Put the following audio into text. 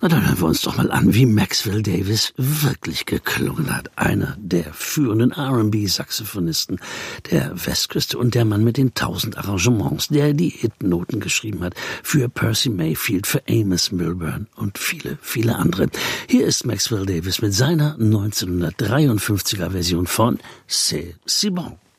Na, dann hören wir uns doch mal an, wie Maxwell Davis wirklich geklungen hat. Einer der führenden R&B-Saxophonisten der Westküste und der Mann mit den 1000 Arrangements, der die Hitnoten geschrieben hat für Percy Mayfield, für Amos Milburn und viele, viele andere. Hier ist Maxwell Davis mit seiner 1953er Version von C'est si bon.